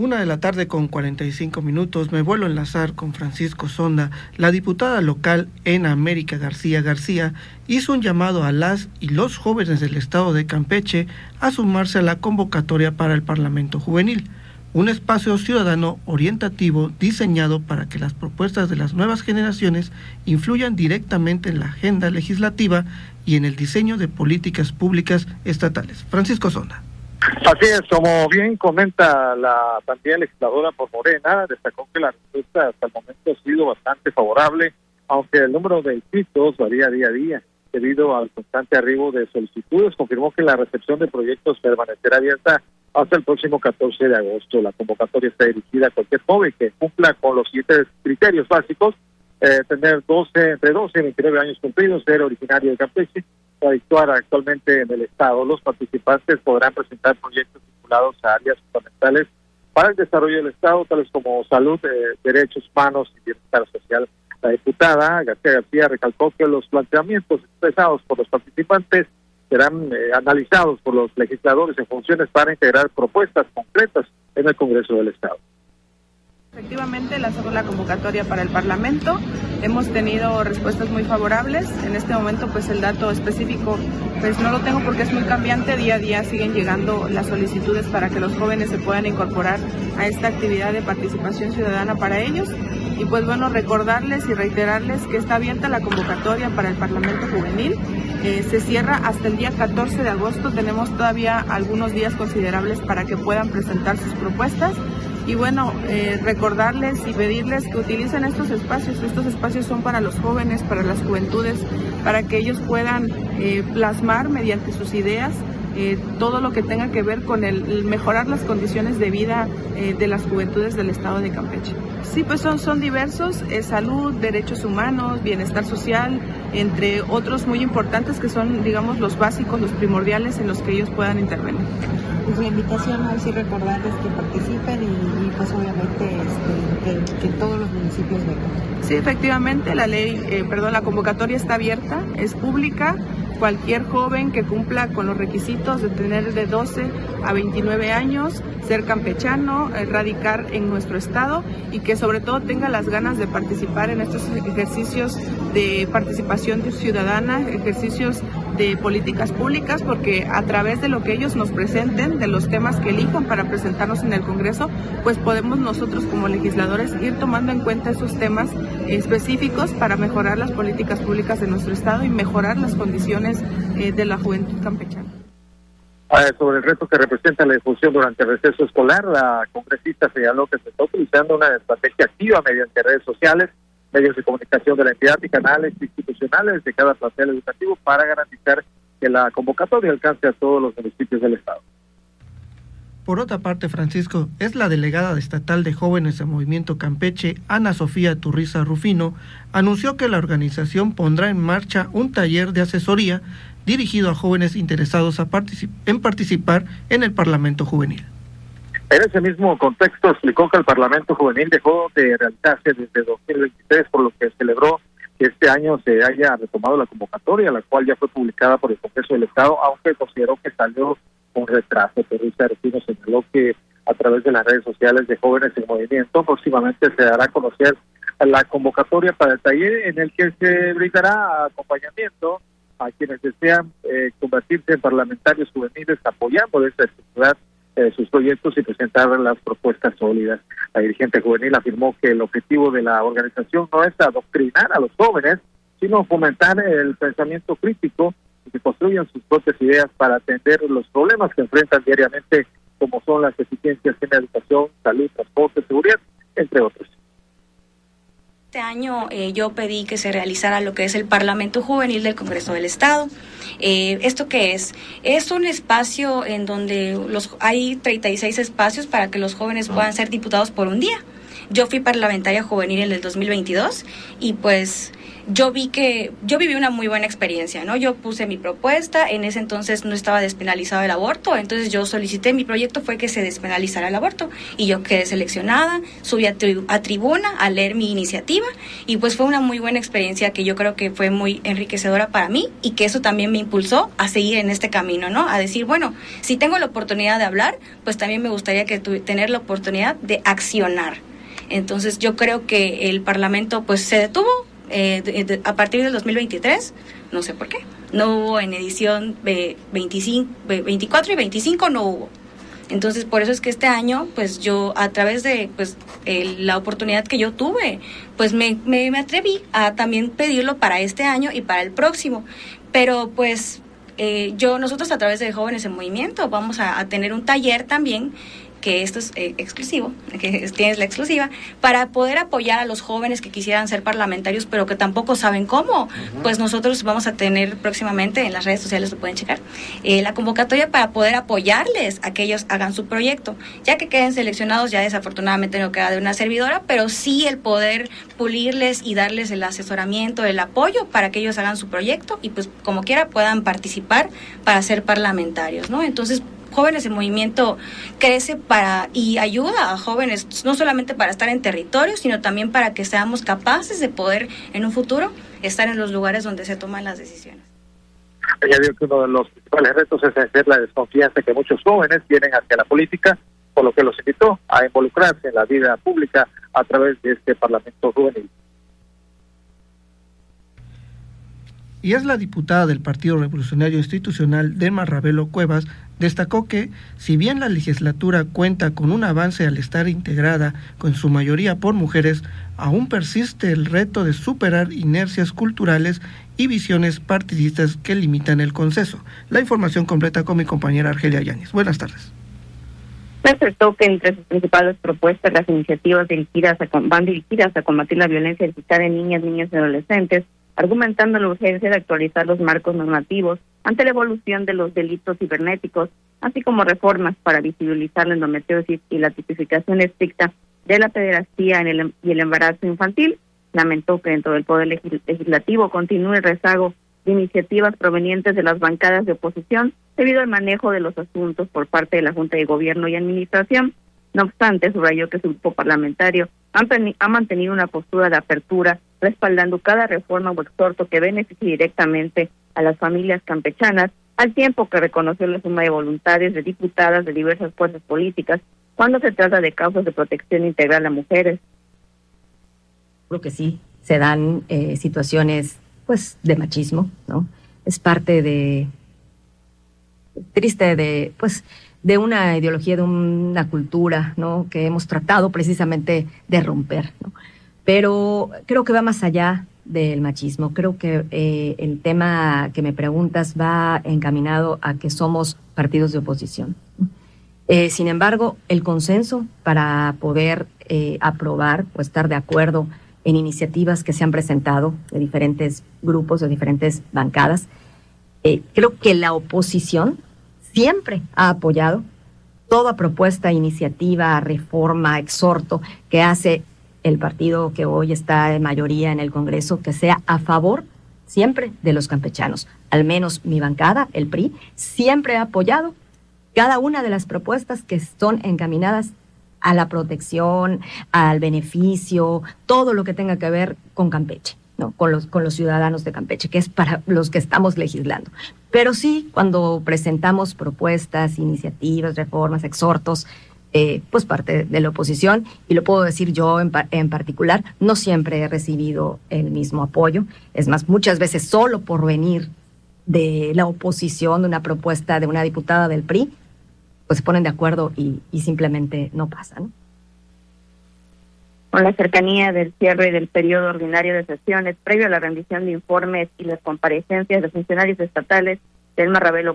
1:45 p.m. Me vuelvo a enlazar con Francisco Sonda. La diputada local en América García hizo un llamado a las y los jóvenes del estado de Campeche a sumarse a la convocatoria para el Parlamento Juvenil, un espacio ciudadano orientativo diseñado para que las propuestas de las nuevas generaciones influyan directamente en la agenda legislativa y en el diseño de políticas públicas estatales. Francisco Sonda. Así es, como bien comenta la también legisladora por Morena, destacó que la respuesta hasta el momento ha sido bastante favorable, aunque el número de inscritos varía día a día. Debido al constante arribo de solicitudes, confirmó que la recepción de proyectos permanecerá abierta hasta el próximo 14 de agosto. La convocatoria está dirigida a cualquier joven que cumpla con los siguientes criterios básicos: tener entre 12 y 29 años cumplidos, ser originario de Campeche, actuar actualmente en el Estado. Los participantes podrán presentar proyectos vinculados a áreas fundamentales para el desarrollo del Estado, tales como salud, derechos humanos y bienestar social. La diputada García recalcó que los planteamientos expresados por los participantes serán analizados por los legisladores en funciones para integrar propuestas concretas en el Congreso del Estado. Efectivamente, lanzamos la convocatoria para el Parlamento. Hemos tenido respuestas muy favorables. En este momento, pues el dato específico, pues no lo tengo porque es muy cambiante. Día a día siguen llegando las solicitudes para que los jóvenes se puedan incorporar a esta actividad de participación ciudadana para ellos. Y pues bueno, recordarles y reiterarles que está abierta la convocatoria para el Parlamento Juvenil. Se cierra hasta el día 14 de agosto. Tenemos todavía algunos días considerables para que puedan presentar sus propuestas. Y bueno, recordarles y pedirles que utilicen estos espacios. Estos espacios son para los jóvenes, para las juventudes, para que ellos puedan plasmar mediante sus ideas todo lo que tenga que ver con el mejorar las condiciones de vida de las juventudes del estado de Campeche. Sí, pues son diversos: salud, derechos humanos, bienestar social, entre otros muy importantes que son, digamos, los básicos, los primordiales en los que ellos puedan intervenir. Pues la invitación es recordarles que participen y pues obviamente que todos los municipios vengan. Sí, efectivamente, la convocatoria está abierta, es pública. Cualquier joven que cumpla con los requisitos de tener de 12 a 29 años, ser campechano, radicar en nuestro estado y que sobre todo tenga las ganas de participar en estos ejercicios de participación ciudadana, ejercicios de políticas públicas, porque a través de lo que ellos nos presenten, de los temas que elijan para presentarnos en el Congreso, pues podemos nosotros como legisladores ir tomando en cuenta esos temas específicos para mejorar las políticas públicas de nuestro estado y mejorar las condiciones de la juventud campechana. Sobre el reto que representa la difusión durante el receso escolar, la congresista señaló que se está utilizando una estrategia activa mediante redes sociales, medios de comunicación de la entidad y canales institucionales de cada plantel educativo para garantizar que la convocatoria alcance a todos los municipios del estado. Por otra parte, Francisco, es la delegada estatal de jóvenes del Movimiento Campeche, Ana Sofía Turriza Rufino, anunció que la organización pondrá en marcha un taller de asesoría dirigido a jóvenes interesados en participar en el Parlamento Juvenil. En ese mismo contexto explicó que el Parlamento Juvenil dejó de realizarse desde 2023, por lo que celebró que este año se haya retomado la convocatoria, la cual ya fue publicada por el Congreso del Estado, aunque consideró que salió con retraso. Turriza Rufino señaló que a través de las redes sociales de Jóvenes en Movimiento próximamente se dará a conocer la convocatoria para el taller, en el que se brindará acompañamiento a quienes desean convertirse en parlamentarios juveniles, apoyando desde estructurar sus proyectos y presentar las propuestas sólidas. La dirigente juvenil afirmó que el objetivo de la organización no es adoctrinar a los jóvenes, sino fomentar el pensamiento crítico y que construyan sus propias ideas para atender los problemas que enfrentan diariamente, como son las deficiencias en educación, salud, transporte, seguridad, entre otros. Este año yo pedí que se realizara lo que es el Parlamento Juvenil del Congreso del Estado. ¿Esto qué es? Es un espacio en donde hay 36 espacios para que los jóvenes puedan ser diputados por un día. Yo fui parlamentaria juvenil en el 2022 y pues yo viví una muy buena experiencia, ¿no? Yo puse mi propuesta, en ese entonces no estaba despenalizado el aborto, entonces yo solicité, mi proyecto fue que se despenalizara el aborto y yo quedé seleccionada, subí a tribuna a leer mi iniciativa y pues fue una muy buena experiencia que yo creo que fue muy enriquecedora para mí y que eso también me impulsó a seguir en este camino, ¿no? A decir, bueno, si tengo la oportunidad de hablar, pues también me gustaría tener la oportunidad de accionar. Entonces yo creo que el Parlamento pues se detuvo a partir del 2023, no sé por qué, no hubo en edición 24 y 25 no hubo. Entonces por eso es que este año pues yo a través de pues la oportunidad que yo tuve pues me atreví a también pedirlo para este año y para el próximo, pero pues nosotros a través de Jóvenes en Movimiento vamos a tener un taller también, que esto es exclusivo, que tienes la exclusiva, para poder apoyar a los jóvenes que quisieran ser parlamentarios, pero que tampoco saben cómo. Pues nosotros vamos a tener próximamente, en las redes sociales lo pueden checar, la convocatoria para poder apoyarles a que ellos hagan su proyecto. Ya que queden seleccionados, ya desafortunadamente no queda de una servidora, pero sí el poder pulirles y darles el asesoramiento, el apoyo para que ellos hagan su proyecto y pues como quiera puedan participar para ser parlamentarios, ¿no? Entonces, Jóvenes en Movimiento crece y ayuda a jóvenes, no solamente para estar en territorio, sino también para que seamos capaces de poder, en un futuro, estar en los lugares donde se toman las decisiones. Añadió que uno de los principales retos es vencer la desconfianza que muchos jóvenes tienen hacia la política, por lo que los invitó a involucrarse en la vida pública a través de este Parlamento Juvenil. Y es la diputada del Partido Revolucionario Institucional, Delma Ravelo Cuevas, destacó que, si bien la legislatura cuenta con un avance al estar integrada con su mayoría por mujeres, aún persiste el reto de superar inercias culturales y visiones partidistas que limitan el consenso. La información completa con mi compañera Argelia Yáñez. Buenas tardes. Resaltó que entre sus principales propuestas, las iniciativas van dirigidas a combatir la violencia digital en niñas, niños y adolescentes, argumentando la urgencia de actualizar los marcos normativos ante la evolución de los delitos cibernéticos, así como reformas para visibilizar la endometriosis y la tipificación estricta de la pederastia y el embarazo infantil. Lamentó que dentro del Poder Legislativo continúe el rezago de iniciativas provenientes de las bancadas de oposición debido al manejo de los asuntos por parte de la Junta de Gobierno y Administración. No obstante, subrayó que su grupo parlamentario ha mantenido una postura de apertura, respaldando cada reforma o exhorto que beneficie directamente a las familias campechanas, al tiempo que reconoció la suma de voluntades de diputadas de diversas fuerzas políticas cuando se trata de causas de protección integral a mujeres. Creo que sí, se dan situaciones pues de machismo, ¿no? Es parte triste de una ideología, de una cultura, ¿no? Que hemos tratado precisamente de romper, ¿no? Pero creo que va más allá del machismo. Creo que el tema que me preguntas va encaminado a que somos partidos de oposición. Sin embargo, el consenso para poder aprobar o estar de acuerdo en iniciativas que se han presentado de diferentes grupos, de diferentes bancadas, creo que la oposición siempre ha apoyado toda propuesta, iniciativa, reforma, exhorto que hace el partido que hoy está en mayoría en el Congreso, que sea a favor siempre de los campechanos. Al menos mi bancada, el PRI, siempre ha apoyado cada una de las propuestas que son encaminadas a la protección, al beneficio, todo lo que tenga que ver con Campeche, ¿no? Con los ciudadanos de Campeche, que es para los que estamos legislando. Pero sí, cuando presentamos propuestas, iniciativas, reformas, exhortos, pues parte de la oposición, y lo puedo decir yo en particular, no siempre he recibido el mismo apoyo. Es más, muchas veces solo por venir de la oposición, de una propuesta de una diputada del PRI, pues se ponen de acuerdo y simplemente no pasa, ¿no? Con la cercanía del cierre del periodo ordinario de sesiones, previo a la rendición de informes y las comparecencias de funcionarios estatales, Delma Ravelo